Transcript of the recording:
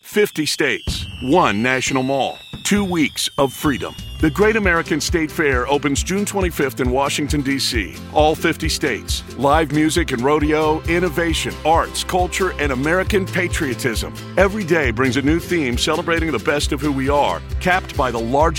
50 states, 1 national mall, 2 weeks of freedom. The Great American State Fair opens June 25th in Washington, D.C. All 50 states. Live music and rodeo, innovation, arts, culture, and American patriotism. Every day brings a new theme celebrating the best of who we are, capped by the largest